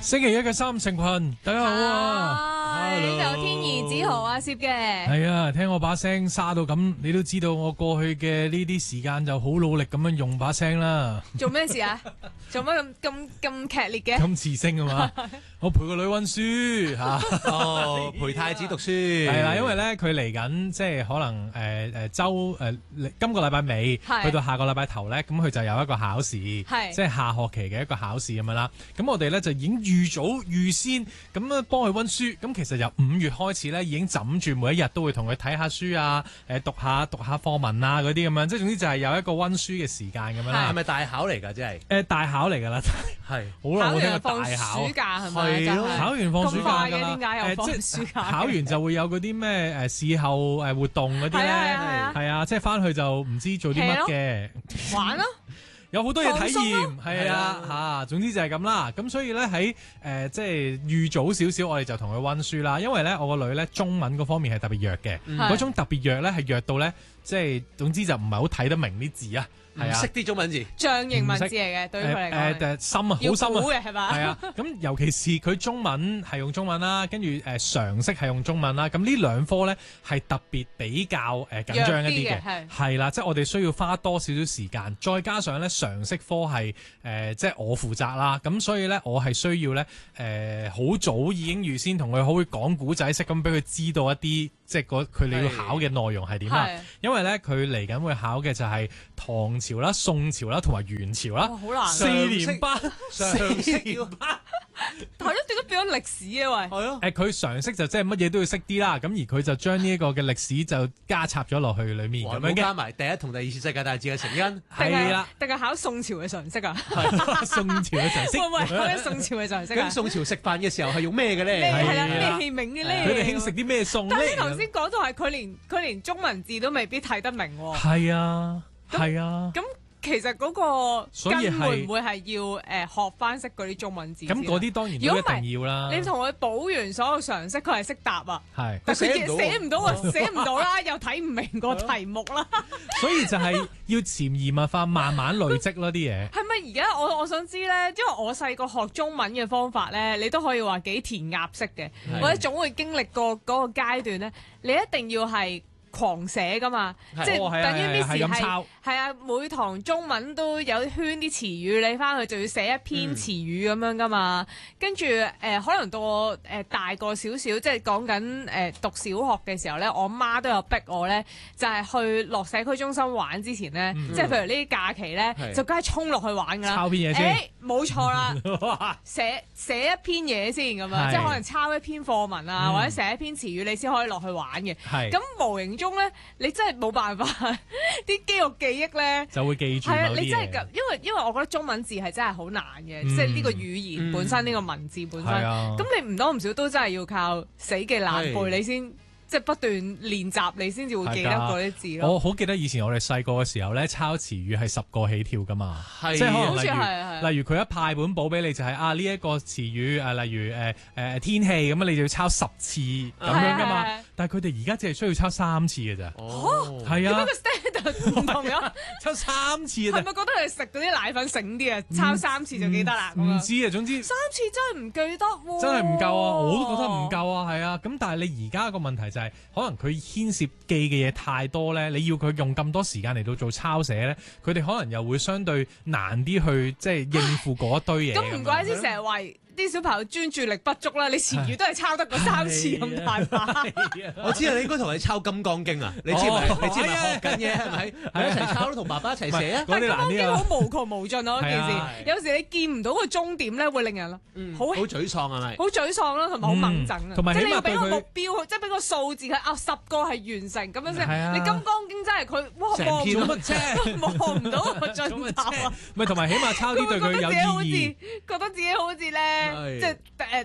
星期一嘅三成群，大家好啊！ 呢度有天兒子豪阿攝嘅， 係啊，聽我把聲沙到咁，你都知道我過去嘅呢啲時間就好努力咁樣用把聲啦。 做咩事啊？做乜咁劇烈嘅？ 咁磁性啊嘛！我陪個女溫書吓， 哦，陪太子讀書係啦，因為咧佢嚟緊，即係可能今個禮拜尾去到下個禮拜頭咧，咁佢就有一個考試，即係下學期嘅一個考試咁樣啦。咁我哋咧就已經預先咁樣幫佢溫書。咁其實由5月開始咧，已經枕住每一日都會同佢睇下書啊，讀下課文啊嗰啲咁樣，即係總之就係有一個溫書嘅時間咁樣啦。 係咪大考嚟㗎？即係大考嚟㗎啦，係好耐冇聽過大考。 暑假係咪？ 係咯，考完放暑假㗎啦。 點解又放暑假？ 考完就會有嗰啲咩事後活動嗰啲咧，係啊，即係翻去就唔知做啲乜嘅， 玩咯。 有好多嘢體驗，係啊嚇，總之就係咁啦。咁所以咧喺即係預早少少，我哋就同佢溫書啦。因為咧我個女咧中文嗰方面係特別弱嘅，嗰種特別弱咧係弱到咧，即係總之就唔係好睇得明啲字啊。係啊， 識啲中文字， 象形文字嚟嘅，對於佢嚟講， 深啊，好深啊， 嘅係嘛？ 係啊，咁尤其是佢中文係用中文啦，跟住常識係用中文啦，咁呢兩科咧係特別比較緊張一啲嘅，係啦，即係我哋需要花多少少時間，再加上咧常識科係即係我負責啦，咁所以咧我係需要咧好早已經預先同佢好會講古仔式咁俾佢知道一啲。即係佢哋要考嘅內容係點啊？因為咧佢嚟緊會考嘅就係唐朝啦、宋朝啦同埋元朝啦， 好難。 4年班， 常識要班， 係咯，點解變咗歷史啊？喂， 係咯。 佢常識就即係乜嘢都要識啲啦，咁而佢就將呢一個嘅歷史就加插咗落去裡面咁樣嘅。 加埋第一同第二次世界大戰嘅成因， 係啦， 定係考宋朝嘅常識啊？ 宋朝嘅常識， 喂，考緊宋朝嘅常識啊？ 咁宋朝食飯嘅時候係用咩嘅咧？ 係啦，咩器皿嘅咧？ 佢哋興食啲咩餸咧？ 但係你頭先講到係佢連中文字都未必睇得明喎。 係啊，係啊。 咁其實嗰個根會唔會係要學翻識嗰啲中文字？ 咁嗰啲當然都一定要啦。 你同佢補完所有常識，佢係識答啊。 係， 但佢寫唔到啊，寫唔到啦，又睇唔明個題目啦。 所以就係要潛移默化，慢慢累積咯啲嘢。 係咪而家我想知咧？因為我細個學中文嘅方法咧，你都可以話幾填鴨式嘅，或者總會經歷過嗰個階段咧，你一定要係狂寫噶嘛，即係等於 Miss 係啊，每堂中文都有圈啲詞語，你翻去就要寫一篇詞語咁樣噶嘛。跟住可能到我大個少少，即係講緊讀小學嘅時候咧，我媽都有逼我咧，就係去落社區中心玩之前咧，即係譬如呢啲假期咧，就梗係衝落去玩噶啦。 抄篇嘢先， 冇錯啦，寫一篇嘢先咁樣，即係可能抄一篇課文啊，或者寫一篇詞語，你先可以落去玩嘅。咁無形中咧，你真係冇辦法，啲肌肉記憶咧就會記住某啲嘢。 係啊，你真係因為我覺得中文字係真係好難嘅，即係呢個語言本身，呢個文字本身。咁你唔多唔少都真係要靠死記爛背，你先即係不斷練習，你先至會記得嗰啲字咯。 我好記得以前我哋細個嘅時候咧，抄詞語係10個起跳噶嘛，即係可能例如佢一派本簿俾你就係呢一個詞語例如天氣咁啊，你就要抄10次咁樣噶嘛。但係佢哋而家只係需要抄3次嘅咋。 哦， 係啊。 點解個 standard 唔同咗？ 抄3次啊！ 係咪覺得佢食嗰啲奶粉醒啲啊？抄3次就記得啦。 唔知啊，總之3 次真係唔記得喎。真係唔夠啊！我都覺得唔夠啊，係啊。咁但係你而家個問題就係，可能佢牽涉記嘅嘢太多咧，你要佢用咁多時間嚟到做抄寫咧，佢哋可能又會相對難啲去即係應付嗰一堆嘢。 咁唔怪之成日話啲小朋友專注力不足啦，你詞語都係抄得嗰3次咁大把。 我知啊，你應該同你抄《金剛經》啊，你知唔係？你知唔係學緊嘢係咪？係一齊抄咯，同爸爸一齊寫啊。 但係《金剛經》好無窮無盡咯，件事。有時你見唔到個終點咧，會令人好沮喪係咪？ 好沮喪咯，同埋好掹整啊。 同埋即係你要俾個目標，即係俾個數字佢10個係完成咁樣先。你《金剛經》真係佢成篇乜啫？ 望唔到個盡頭啊！ 咪同埋起碼抄啲對佢有意義。 覺得自己好似咧，即係大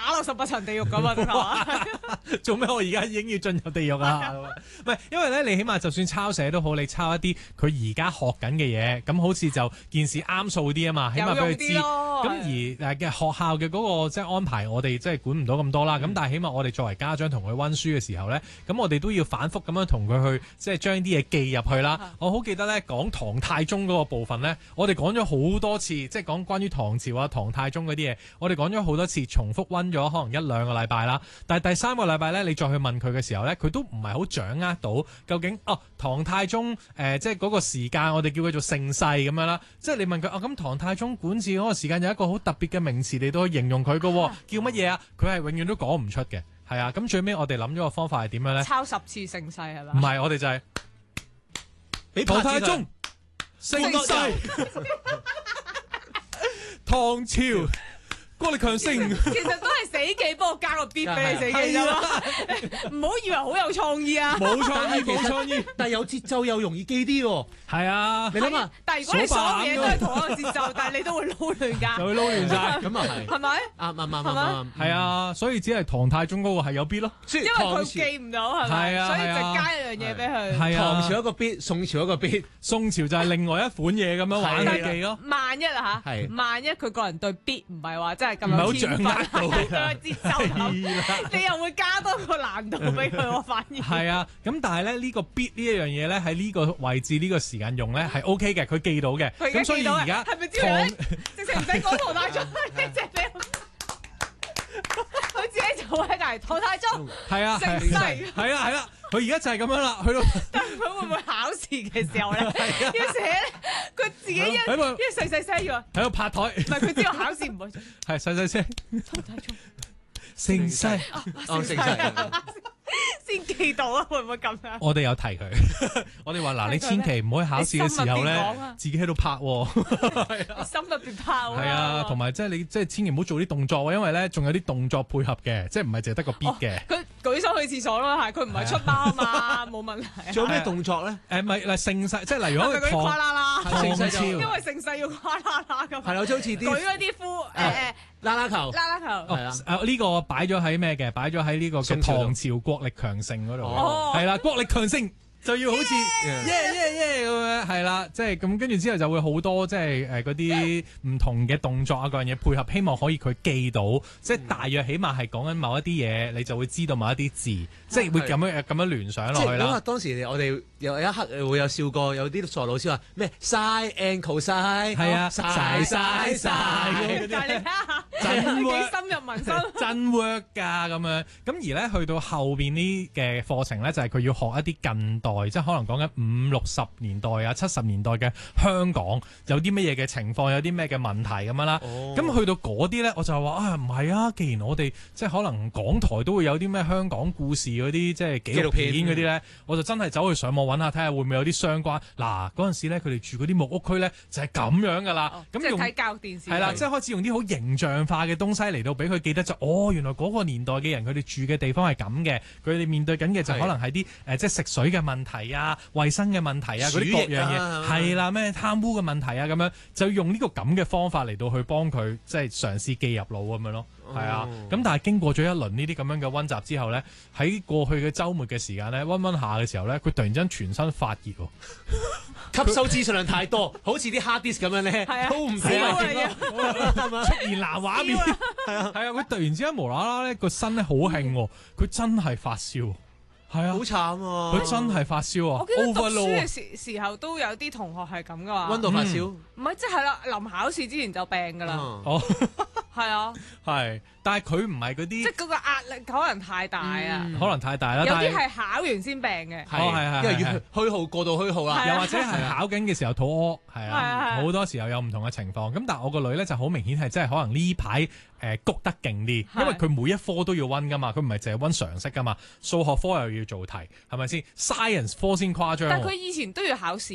打落18層地獄咁啊！係嘛？ 做咩？我而家已經要進入地獄啊！唔係，因為咧，你起碼就算抄寫都好，你抄一啲佢而家學緊嘅嘢，咁好似就件事啱數啲啊嘛，起碼俾佢知。咁而嘅學校嘅嗰個即係安排，我哋即係管唔到咁多啦。咁但係起碼我哋作為家長同佢温書嘅時候咧，咁我哋都要反覆咁樣同佢去即係將啲嘢記入去啦。我好記得咧講唐太宗嗰個部分咧，我哋講咗好多次，即係講關於唐朝啊、唐太宗嗰啲嘢，我哋講咗好多次，重複温咗可能1-2個禮拜啦。但係第3個禮拜咧，你再去問佢嘅時候咧，佢都唔係好掌握到究竟唐太宗即係嗰個時間，我哋叫佢做盛世咁樣啦。即係你問佢咁唐太宗管治嗰個時間有一個好特別嘅名詞嚟到去形容佢嘅，叫乜嘢啊？佢係永遠都講唔出嘅。係啊，咁最尾我哋諗咗個方法係點樣咧？ 抄10次盛世係嘛？ 唔係，我哋就係俾唐太宗盛世，唐朝國力強盛。 其實都係死記，幫我加個 beat 俾你死記啫嘛。唔好以為好有創意啊！ 冇創意，冇創意， 但係有節奏又容易記啲喎。 係啊， 你諗下， 但係如果你所有嘢都係同一個節奏，但係你都會撈亂㗎。 就會撈亂晒， 咁啊係。 係咪？ 啱。 係啊，所以只係唐太宗嗰個係有 beat 咯。 因為佢記唔到係咪？ 係啊， 所以就加一樣嘢俾佢。 係啊， 唐朝一個 beat，宋朝一個 beat， 宋朝就係另外一款嘢咁樣玩佢記咯。 萬一啊嚇，萬一佢個人對 beat 唔係話真係咁有天分，對節奏感，你又會加多個難度俾佢，我反而係啊。咁但係咧呢個 beat 呢一樣嘢咧喺呢個位置呢個時間用咧係 OK 嘅，佢記到嘅。咁所以而家係咪知道直情唔使講唐太宗呢隻俾佢自己就喺隔離唐太宗係啊， 盛世係啦，佢而家就係咁樣啦，去到但佢會唔會考試嘅時候咧要寫咧？佢自己一細聲要喺度拍台， 唔係佢知道考試唔會係細聲唐太宗盛世盛世。 先記到啊，會唔會咁樣？ 我哋有提佢，我哋話嗱，你千祈唔好喺考試嘅時候咧，自己喺度拍喎， 心入邊拍喎。 係啊，同埋即係你即係千祈唔好做啲動作喎，因為咧仲有啲動作配合嘅，即係唔係淨係得個 beat 嘅。 佢舉手去廁所咯，係佢唔係出包啊嘛，冇問題。 做咩動作咧？ 唔係嗱，盛世即係例如嗰個誇啦啦， 唐朝， 因為盛世要誇啦啦咁。 係啦，好似啲舉嗰啲啦啦球， 係啦。 呢個擺咗喺咩嘅？擺咗喺呢個嘅唐朝國力強盛嗰度，係啦，國力強盛就要好似耶咁樣，係啦，即係咁跟住之後就會好多即係嗰啲唔同嘅動作啊嗰樣嘢配合，希望可以佢記到，即係大約起碼係講緊某一啲嘢，你就會知道某一啲字，即係會咁樣聯想落去啦。 當時我哋有一刻會有笑過，有啲傻老師話咩 sin and cos， 係啊，晒但係你睇下，真幾深入民心， 真 work 㗎咁樣。咁而咧去到後邊呢嘅課程咧，就係佢要學一啲近代，即係可能講緊50-60年代啊、70年代嘅香港有啲乜嘢嘅情況，有啲咩嘅問題咁樣啦。咁去到嗰啲咧，我就話唔係啊，既然我哋即係可能港台都會有啲咩香港故事嗰啲即係紀錄片嗰啲咧，我就真係走去上網揾下睇下會唔會有啲相關。嗱嗰陣時咧，佢哋住嗰啲木屋區咧就係咁樣㗎啦。咁用睇教育電視係啦，即係開始用啲好形象化嘅東西嚟到俾佢記得就原來嗰個年代嘅人佢哋住嘅地方係咁嘅，佢哋面對緊嘅就可能係啲即係食水嘅問題啊、衛生嘅問題啊嗰啲各樣嘢係啦，咩貪污嘅問題啊咁樣，就用呢個咁嘅方法嚟到去幫佢即係嘗試記入腦咁樣咯。係啊，咁但係經過咗一輪呢啲咁樣嘅溫習之後咧，喺過去嘅週末嘅時間咧，溫下嘅時候咧，佢突然之間全身發熱喎， 吸收資訊量太多，好似啲 hard disk 咁樣咧，都唔使出現藍畫面，係啊，佢突然之間無啦啦咧個身咧好興喎，佢真係發燒。係啊， 好慘啊！ 佢真係發燒啊！ 我記得讀書嘅時候都有啲同學係咁噶嘛， 溫度發燒， 唔係即係啦，臨考試之前就病噶啦。係啊， 係，但係佢唔係嗰啲， 即係嗰個壓力可能太大啊， 可能太大啦。 有啲係考完先病嘅， 係， 因為虛耗過度虛耗啦， 又或者係考緊嘅時候肚屙，係啊，好多時候有唔同嘅情況。咁但係我個女咧就好明顯係真係可能呢排谷得勁啲，因為佢每一科都要溫噶嘛，佢唔係淨係溫常識噶嘛，數學科又要做題，係咪先 ？Science 科先誇張。 但係佢以前都要考試㗎。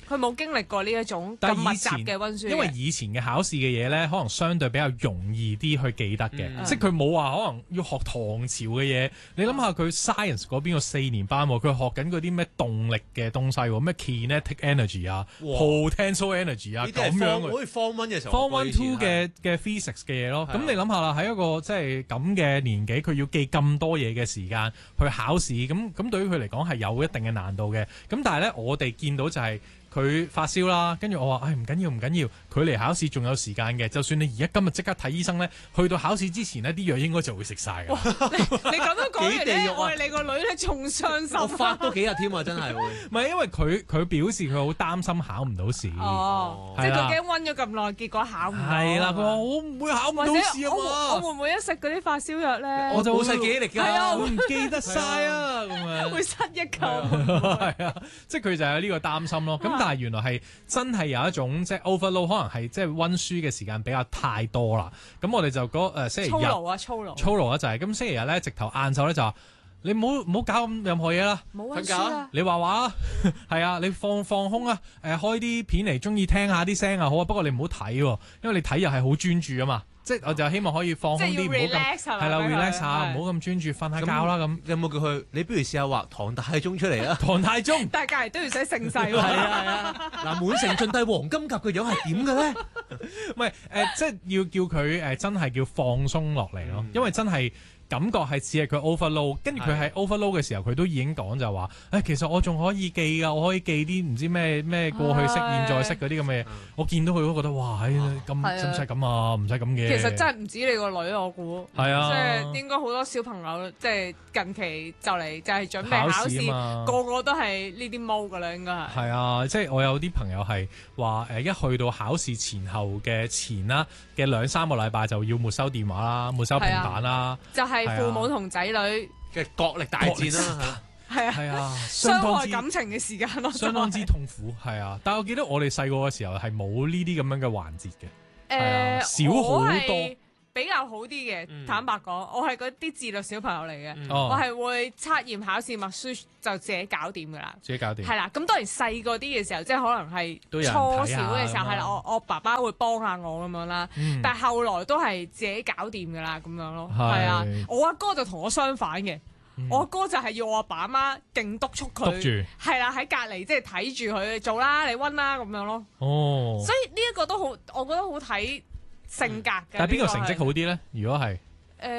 佢冇經歷過呢一種咁密集嘅溫書。 因為以前嘅考試嘅嘢咧，可能相對比較容易啲去記得嘅，即係佢冇話可能要學唐朝嘅嘢。你諗下佢 science 嗰邊個4年班，佢學緊嗰啲咩動力嘅東西喎，咩 kinetic energy 啊、potential energy 啊咁樣嘅。 好似 Form 1嘅時候 Form 1 2嘅 physics 嘅嘢咯。咁你諗下啦，喺一個即係咁嘅年紀，佢要記咁多嘢嘅時間去考試，咁對於佢嚟講係有一定嘅難度嘅。咁但係咧，我哋見到就係佢發燒啦，跟住我話：唔緊要，佢離考試仲有時間嘅。就算你而家今日即刻睇醫生咧，去到考試之前呢啲藥應該就會食晒㗎。 你咁樣講完咧，我哋你個女咧仲傷心。 我發多幾日添啊，真係會。 唔係因為佢表示佢好擔心考唔到試。 即係佢驚溫咗咁耐，結果考唔到。 係啦，佢話我唔會考唔到試啊嘛。 我會唔會一食嗰啲發燒藥咧？ 我就冇晒記憶力㗎。 係啊， 我唔記得晒啊，咁樣會失憶㗎。 係啊，即係佢就有呢個擔心咯。咁但係原來係真係有一種即係 overload，可能係即係溫書嘅時間比較太多啦。咁我哋就星期日操勞啊就係咁。星期日咧，直頭晏晝咧就話你唔好搞咁任何嘢啦， 冇溫書啊， 你畫畫啊，係啊，你放空啊，開啲片嚟中意聽下啲聲啊，好啊。不過你唔好睇喎，因為你睇又係好專注啊嘛。即係我就希望可以放空啲，唔好咁係啦 relax 下，唔好咁專注，瞓下覺啦咁。 有冇叫佢？你不如試下畫唐太宗出嚟啊！ 唐太宗， 但係隔離都要寫盛世喎。 係啊！嗱，滿城盡帶黃金甲嘅樣係點嘅咧？ 唔係即係要叫佢真係叫放鬆落嚟咯，因為真係。感覺係似係佢 overload， 跟住佢喺 overload 嘅時候，佢都已經講就話，其實我仲可以記㗎，我可以記啲唔知咩過去式、現在式嗰啲咁嘅嘢。我見到佢都覺得，哇，咁使唔使咁啊？唔使咁嘅。 其實真係唔止你個女，我估。 係啊。 即係應該好多小朋友，即係近期就係準備考試，個個都係呢啲毛㗎啦，應該係。係啊，即係我有啲朋友係話一去到考試前後嘅前啦嘅2-3個禮拜就要沒收電話啦，沒收平板啦。 就係父母同仔女嘅角力大戰啦， 係啊， 傷害感情嘅時間咯， 相當之痛苦，係啊。但係我記得我哋細個嘅時候係冇呢啲咁樣嘅環節嘅，少好多， 比較好啲嘅。坦白講，我係嗰啲自律小朋友嚟嘅，我係會測驗、考試、默書就自己搞掂噶啦， 自己搞掂。 係啦，咁當然細個啲嘅時候，即係可能係初小嘅時候，係啦，我爸爸會幫下我咁樣啦。但係後來都係自己搞掂噶啦，咁樣咯。係啊，我阿哥就同我相反嘅，我阿哥就係要我阿爸阿媽勁督促佢，係啦，喺隔離即係睇住佢做啦，你溫啦咁樣咯。哦，所以呢一個都好，我覺得好睇性格嘅。 但係邊個成績好啲咧？如果係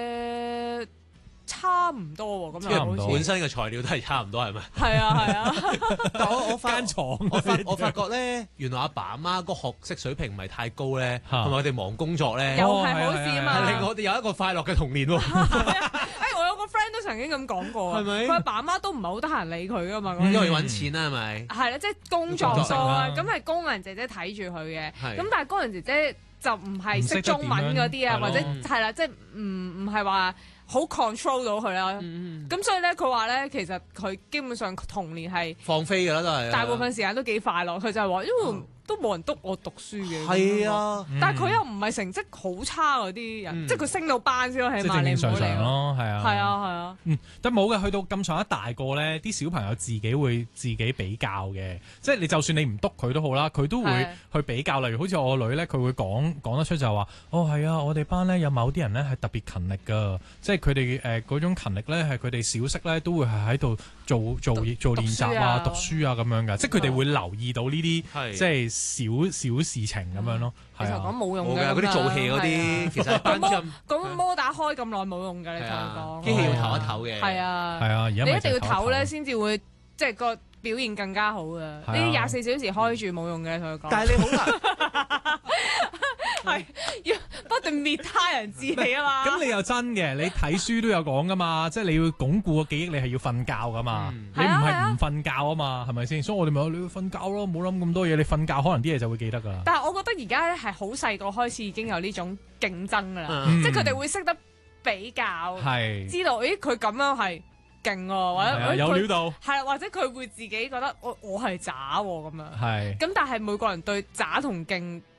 差唔多喎，咁樣本身嘅材料都係差唔多，係咪？ 係啊。 但我間床， 我發覺咧，原來阿爸阿媽個學識水平唔係太高咧，同埋我哋忙工作咧， 又係好事啊嘛， 令我哋有一個快樂嘅童年喎。 我有個 friend 都曾經咁講過，係咪？佢阿爸阿媽都唔係好得閒理佢噶嘛， 因為揾錢啦，係咪？ 係啦，即係工作多啦，咁係工人姐姐睇住佢嘅，咁但係工人姐姐就唔係識中文嗰啲啊，或者係啦，即係唔係話好 control 到佢啦。咁所以咧，佢話咧，其實佢基本上童年係放飛㗎啦，都係大部分時間都幾快樂。佢就係話，因為都冇人督我讀書嘅。 係啊， 但係佢又唔係成績好差嗰啲人，即係佢升到班先咯，起碼你唔好理咯，係啊， 係啊。 但冇嘅，去到咁上一大個咧，啲小朋友自己會自己比較嘅，即係你就算你唔督佢都好啦，佢都會去比較。例如好似我個女咧，佢會講得出就係話，係啊，我哋班咧有某啲人咧係特別勤力㗎，即係佢哋嗰種勤力咧係佢哋小息咧都會係喺度做練習啊、讀書啊咁樣㗎，即係佢哋會留意到呢啲即係小事情咁樣咯。 你同講冇用嘅， 嗰啲做戲嗰啲其實班長咁摩打開咁耐冇用㗎，你同我講。 機器要唞一唞嘅。 係啊， 而家你一定要唞咧，先至會即係個表現更加好㗎。呢啲24小時開住冇用嘅，同佢講。 但係你好難。 係要不斷滅他人志氣啊嘛！ 咁你又真嘅，你睇書都有講噶嘛，即係你要鞏固個記憶，你係要瞓覺噶嘛，你唔係唔瞓覺啊嘛，係咪先？所以我哋咪話你要瞓覺咯，唔好諗咁多嘢，你瞓覺可能啲嘢就會記得噶啦。 但係我覺得而家咧係好細個開始已經有呢種競爭噶啦，即係佢哋會識得比較，知道咦佢咁樣係勁喎，或者有料到， 係啦，或者佢會自己覺得我係渣喎咁樣， 係。 咁但係每個人對渣同勁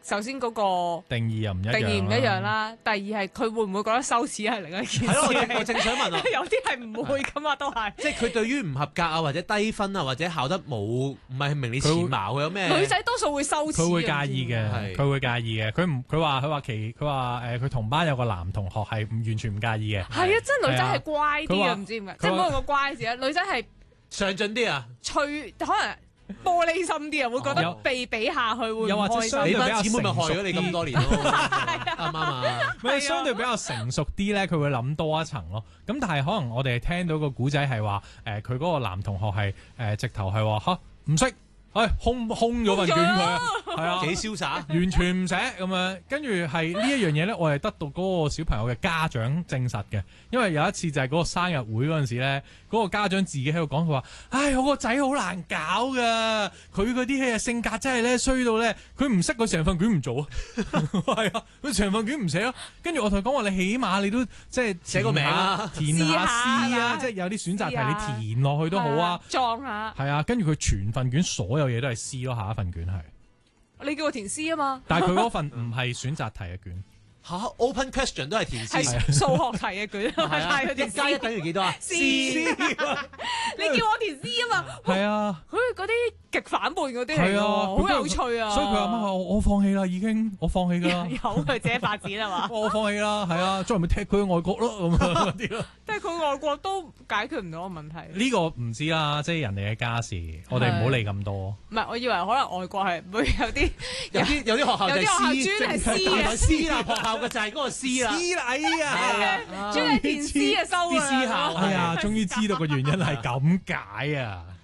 首先嗰個定義又唔一樣， 定義唔一樣啦。第二係佢會唔會覺得羞恥係另一件事？ 係咯，我正想問啊， 有啲係唔會噶嘛，都係。 即係佢對於唔合格啊，或者低分啊，或者考得冇唔係名列前茅，佢有咩？ 女仔多數會羞恥， 佢會介意嘅， 係佢會介意嘅。佢話佢同班有個男同學係完全唔介意嘅。 係啊，真係女仔係乖啲佢話嘅，唔知點解，即係冇用個乖字啊。女仔係上進啲啊， 脆，可能玻璃心啲啊，會覺得被比下去會唔又或者開心你相對比較班姊妹咪害咗你咁多年咯，啱唔啱啊？ 唔係相對比較成熟啲咧，佢會諗多一層咯。咁但係可能我哋聽到個古仔係話，佢嗰個男同學係直頭係話吓唔識，空咗份卷佢，係啊， 幾瀟灑， 完全唔寫咁樣。跟住係呢一樣嘢咧，我係得到嗰個小朋友嘅家長證實嘅。因為有一次就係嗰個生日會嗰陣時咧，嗰個家長自己喺度講，佢話：唉，我個仔好難搞㗎，佢嗰啲性格真係咧衰到咧，佢唔識佢成份卷唔做啊，係啊，佢成份卷唔寫咯。跟住我同佢講話，你起碼你都即係寫個名啊， 填下詩啊，即係有啲選擇題你填落去都好啊， 裝下。 係啊，跟住佢全份卷所有嘢都係詩咯，下一份卷係。 你叫我填詩啊嘛， 但係佢嗰份唔係選擇題嘅卷。 嚇 open question 都係填詩， 係數學題嘅卷， 係啊， 佢填 1加1等於幾多啊？ 詩，你叫我填詩啊嘛， 係啊， 佢嗰啲極反叛嗰啲嚟係啊， 喎，好有趣啊！ 所以佢阿媽話：我放棄啦，已經我放棄㗎啦， 由佢自己發展係嘛？ 我放棄啦，係啊，再唔係踢佢去外國咯咁嗰啲咯。 即係佢外國都解決唔到個問題。 呢個唔知啦，即係人哋嘅家事，我哋唔好理咁多。 唔係，我以為可能外國係會有有啲學校就係專係詩嘅詩啦，學校嘅就係嗰個詩啦， 詩禮啊， 專係填詩嘅收啲私校哎呀，終於知道個原因係咁解啊！